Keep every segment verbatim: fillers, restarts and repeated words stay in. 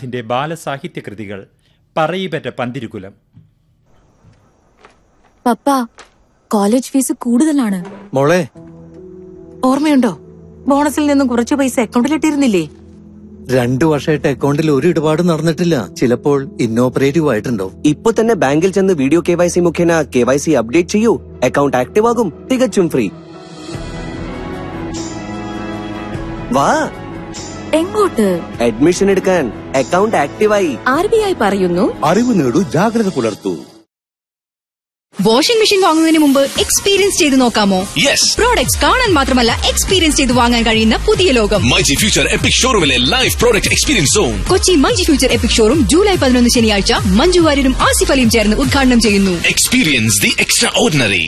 രവീന്ദ്രനാഥിന്റെ ബാലസാഹിത്യകൃതികൾ. പറയിപെറ്റ പന്തിരുകുലം. പപ്പ, college fees കൂടുതലാണ്. മോളെ, ഓർമ്മയുണ്ടോ? ബോണസിൽ നിന്നും കുറച്ച് പൈസ അക്കൗണ്ടിലിട്ടിരുന്നില്ലേ? രണ്ടു വർഷമായിട്ട് അക്കൗണ്ടിൽ ഒരു ഇടപാടും നടന്നിട്ടില്ല. ചിലപ്പോൾ ഇന്നോപ്പറേറ്റീവ് ആയിട്ടുണ്ടോ? ഇപ്പൊ തന്നെ ബാങ്കിൽ ചെന്ന് വീഡിയോ കെ വൈ സി മുഖേന കെ വൈ സി അപ്ഡേറ്റ് ചെയ്യൂ. അക്കൗണ്ട് ആക്റ്റീവ് ആകും, തികച്ചും ഫ്രീ. വാ. എങ്ങോട്ട്? അഡ്മിഷൻ എടുക്കാൻ. അക്കൗണ്ട് ആക്റ്റീവായി. ആർ ബി ഐ പറയുന്നു, അറിവ് നേടൂ, ജാഗ്രത പുലർത്തൂ. വാഷിംഗ് മെഷീൻ വാങ്ങുന്നതിന് മുമ്പ് എക്സ്പീരിയൻസ് ചെയ്ത് നോക്കാമോ? യെസ്. പ്രോഡക്ട്സ് കാണാൻ മാത്രമല്ല എക്സ്പീരിയൻസ് ചെയ്ത് വാങ്ങാൻ കഴിയുന്ന പുതിയ ലോകം myG future EPIC ഷോറൂമിലെ live product experience zone. Kochi myG future EPIC showroom July പതിനൊന്ന് ശനിയാഴ്ച മഞ്ജു വാര്യരും ആസിഫ് അലിയും ചേർന്ന് ഉദ്ഘാടനം ചെയ്യുന്നു. Experience the extra ordinary.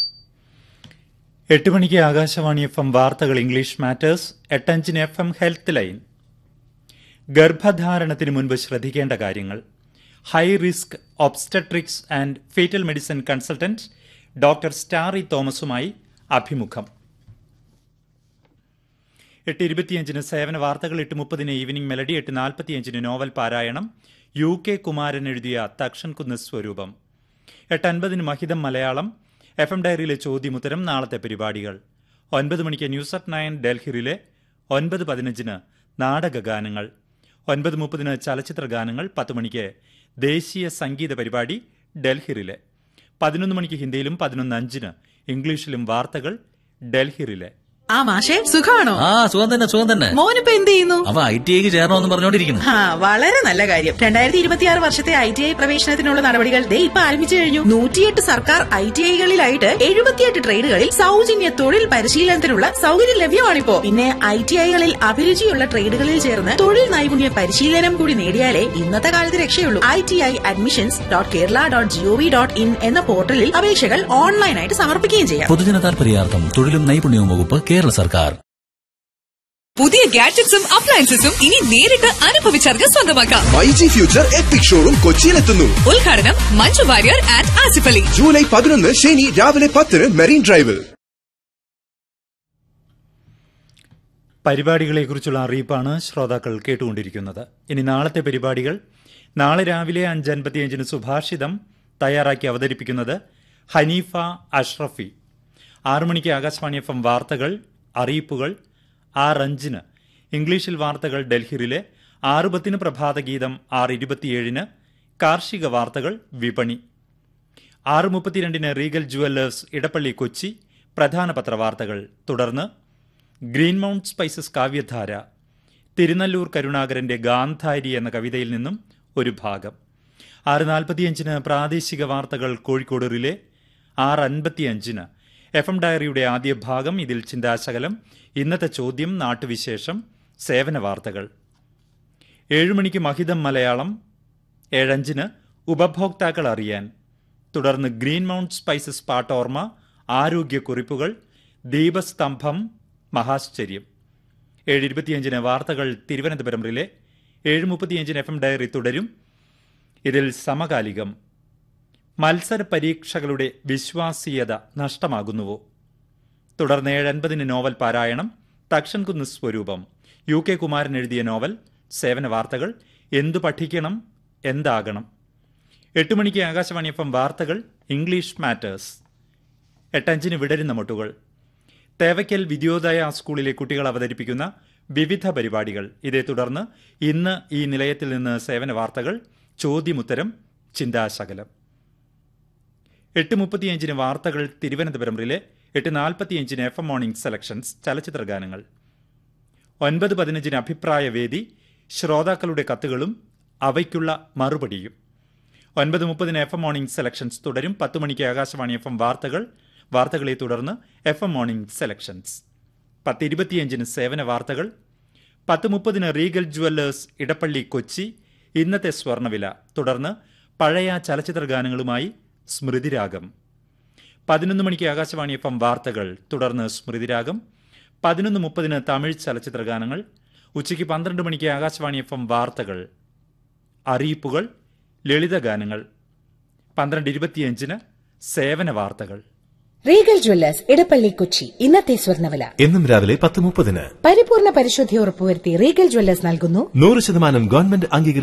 എട്ട് മണിക്ക് ആകാശവാണി എഫ് എം വാർത്തകൾ English matters. എട്ടഞ്ചിന് F M health line. ഗർഭധാരണത്തിന് മുൻപ് ശ്രദ്ധിക്കേണ്ട കാര്യങ്ങൾ. High risk obstetrics and fetal medicine consultant doctor Starry തോമസുമായി അഭിമുഖം. എട്ട് ഇരുപത്തിയഞ്ചിന് സേവന വാർത്തകൾ. എട്ട് മുപ്പതിന് ഈവനിംഗ് മെലഡി. എട്ട് നാൽപ്പത്തിയഞ്ചിന് നോവൽ പാരായണം. യു കെ കുമാരൻ എഴുതിയ തക്ഷൻകുന്ന് സ്വരൂപം. എട്ട് അൻപതിന് മഹിതം മലയാളം. F M ഡയറിയിലെ ചോദ്യമുത്തരം. നാളത്തെ പരിപാടികൾ. ഒൻപത് മണിക്ക് ന്യൂസ് അറ്റ് നയൻ ഡൽഹിയിലെ. ഒൻപത് പതിനഞ്ചിന് നാടകഗാനങ്ങൾ. ഒൻപത് മുപ്പതിന് ചലച്ചിത്ര ഗാനങ്ങൾ. പത്ത് മണിക്ക് ദേശീയ സംഗീത പരിപാടി ഡൽഹിയിലെ. പതിനൊന്ന് മണിക്ക് ഹിന്ദിയിലും പതിനൊന്ന് അഞ്ചിന് ഇംഗ്ലീഷിലും വാർത്തകൾ ഡൽഹിയിലെ. ആ മാഷേ, സുഖാണോ? ആ, സുഖം തന്നെ, സുഖം തന്നെ. മോനിപ്പോ എന്ത് ചെയ്യുന്നു? അവ ഐ ടി ഐക്ക് ചേരണമെന്ന് പറഞ്ഞോണ്ടിരിക്കുന്നു. ആ, വളരെ നല്ല കാര്യം. രണ്ടായിരത്തി ഇരുപത്തിയാറ് വർഷത്തെ ഐ ടി ഐ പ്രവേശനത്തിനുള്ള നടപടികൾ ദേ ഇപ്പൊ ആരംഭിച്ചു കഴിഞ്ഞു. നൂറ്റിയെട്ട് സർക്കാർ ഐ ടി ഐകളിലായിട്ട് എഴുപത്തിയെട്ട് ട്രേഡുകളിൽ സൗജന്യ തൊഴിൽ പരിശീലനത്തിനുള്ള സൗകര്യം ലഭ്യമാണിപ്പോ. പിന്നെ ഐ ടി ഐകളിൽ അഭിരുചിയുള്ള ട്രേഡുകളിൽ ചേർന്ന് തൊഴിൽ നൈപുണ്യ പരിശീലനം കൂടി നേടിയാലേ ഇന്നത്തെ കാലത്ത് രക്ഷയുള്ളൂ. I T I admissions dot Kerala dot G O V dot in എന്ന പോർട്ടലിൽ അപേക്ഷകൾ ഓൺലൈനായിട്ട് സമർപ്പിക്കുകയും ചെയ്യാം. പൊതുജന താൽപര്യാർത്ഥം തൊഴിലും നൈപുണ്യവും വകുപ്പ്, കേരള സർക്കാർ. പുതിയ ഗാഡ്ജറ്റ്സും അപ്ലയൻസസും ഇനി നേരിട്ട് അനുഭവിച്ചറിഞ്ഞ് സ്വന്തമാക്കാം. MyG future EPIC showroom കൊച്ചിയിലെത്തുന്നു. ഉദ്ഘാടനം മഞ്ജു വാര്യർ ആൻഡ് ആസിഫ് അലി. ജൂലൈ പതിനൊന്ന് ശനി രാവിലെ പത്തിന് മെറീൻ ഡ്രൈവിൽ. പരിപാടികളെക്കുറിച്ചുള്ള അറിയിപ്പാണ് ശ്രോതാക്കൾ കേട്ടുകൊണ്ടിരിക്കുന്നത്. ഇനി നാളത്തെ പരിപാടികൾ. നാളെ രാവിലെ അഞ്ച് അൻപത്തിയഞ്ചിന് സുഭാഷിതം തയ്യാറാക്കി അവതരിപ്പിക്കുന്നത് ഹനീഫ അഷ്റഫി. ആറു മണിക്ക് ആകാശവാണി എഫ് എം വാർത്തകൾ അറിയിപ്പുകൾ. ആറ് അഞ്ചിന് ഇംഗ്ലീഷിൽ വാർത്തകൾ ഡൽഹിയിലെ. ആറ് പത്തിന് പ്രഭാതഗീതം. ആറ് ഇരുപത്തിയേഴിന് കാർഷിക വാർത്തകൾ വിപണി. ആറ് മുപ്പത്തിരണ്ടിന് റീഗൽ ജുവല്ലേഴ്സ് ഇടപ്പള്ളി കൊച്ചി പ്രധാന പത്രവാർത്തകൾ. തുടർന്ന് ഗ്രീൻ മൗണ്ട് സ്പൈസസ് കാവ്യധാര. തിരുനല്ലൂർ കരുണാകരന്റെ ഗാന്ധാരി എന്ന കവിതയിൽ നിന്നും ഒരു ഭാഗം. ആറ് നാൽപ്പത്തിയഞ്ചിന് പ്രാദേശിക വാർത്തകൾ കോഴിക്കോട് റിലേ. ആറ് അൻപത്തിയഞ്ചിന് എഫ് എം ഡയറിയുടെ ആദ്യ ഭാഗം. ഇതിൽ ചിന്താശകലം, ഇന്നത്തെ ചോദ്യം, നാട്ടുവിശേഷം, സേവന വാർത്തകൾ. ഏഴുമണിക്ക് മഹിതം മലയാളം. ഏഴഞ്ചിന് ഉപഭോക്താക്കൾ അറിയാൻ. തുടർന്ന് ഗ്രീൻ മൗണ്ട് സ്പൈസസ് പാട്ടോർമ, ആരോഗ്യക്കുറിപ്പുകൾ, ദീപസ്തംഭം, മഹാശ്ചര്യം. ഏഴ് ഇരുപത്തിയഞ്ചിന് വാർത്തകൾ തിരുവനന്തപുരം റിലേ. ഏഴ് മുപ്പത്തിയഞ്ചിന് എഫ് എം ഡയറി തുടരും. ഇതിൽ സമകാലികം. മത്സര പരീക്ഷകളുടെ വിശ്വാസീയത നഷ്ടമാകുന്നുവോ? തുടർന്ന് ഏഴ് അൻപതിന് നോവൽ പാരായണം. തക്ഷൻകുന്ന് സ്വരൂപം. യു കെ കുമാരൻ എഴുതിയ നോവൽ. സേവന വാർത്തകൾ. എന്തു പഠിക്കണം, എന്താകണം. എട്ട് മണിക്ക് ആകാശവാണി എഫ് എം വാർത്തകൾ ഇംഗ്ലീഷ് മാറ്റേഴ്സ്. എട്ടഞ്ചിന് വിടരുന്ന മുട്ടുകൾ. തേവയ്ക്കൽ വിദ്യോദയ സ്കൂളിലെ കുട്ടികൾ അവതരിപ്പിക്കുന്ന വിവിധ പരിപാടികൾ. ഇതേ തുടർന്ന് ഇന്ന് ഈ നിലയത്തിൽ നിന്ന് സേവന വാർത്തകൾ, ചോദ്യമുത്തരം, ചിന്താശകലം. എട്ട് മുപ്പത്തിയഞ്ചിന് വാർത്തകൾ തിരുവനന്തപുരം റിലേ. എട്ട് നാൽപ്പത്തിയഞ്ചിന് എഫ് എം മോർണിംഗ് സെലക്ഷൻസ് ചലച്ചിത്ര ഗാനങ്ങൾ. ഒൻപത് പതിനഞ്ചിന് അഭിപ്രായ വേദി. ശ്രോതാക്കളുടെ കത്തുകളും അവയ്ക്കുള്ള മറുപടിയും. ഒൻപത് മുപ്പതിന് എഫ് എം മോർണിംഗ് സെലക്ഷൻസ് തുടരും. പത്ത് മണിക്ക് ആകാശവാണി എഫ് എം വാർത്തകൾ. വാർത്തകളെ തുടർന്ന് എഫ് എം മോർണിംഗ് സെലക്ഷൻസ്. പത്ത് ഇരുപത്തിയഞ്ചിന് സേവന വാർത്തകൾ. പത്ത് മുപ്പതിന് റീഗൽ ജുവല്ലേഴ്സ് ഇടപ്പള്ളി കൊച്ചി ഇന്നത്തെ സ്വർണ്ണവില. തുടർന്ന് പഴയ ചലച്ചിത്ര ഗാനങ്ങളുമായി സ്മൃതിരാഗം. പതിനൊന്ന് മണിക്ക് ആകാശവാണി എഫ് എം വാർത്തകൾ. തുടർന്ന് സ്മൃതിരാഗം. പതിനൊന്ന് മുപ്പതിന് തമിഴ് ചലച്ചിത്ര ഗാനങ്ങൾ. ഉച്ചയ്ക്ക് പന്ത്രണ്ട് മണിക്ക് ആകാശവാണി എഫ് എം വാർത്തകൾ അറിയിപ്പുകൾ, ലളിതഗാനങ്ങൾ. പന്ത്രണ്ട് ഇരുപത്തിയഞ്ചിന് സേവന വാർത്തകൾ. റീഗൽ ജ്വല്ലേഴ്സ് ഇടപ്പള്ളി കൊച്ചി ഇന്നത്തെ സ്വർണ്ണവില എന്നും രാവിലെ പത്ത് മുപ്പതിന്. പരിപൂർണ പരിശുദ്ധി ഉറപ്പുവരുത്തി റീഗൽ ജ്വല്ലേഴ്സ് നൽകുന്നു നൂറ് ശതമാനം ഗവൺമെന്റ് അംഗീകൃത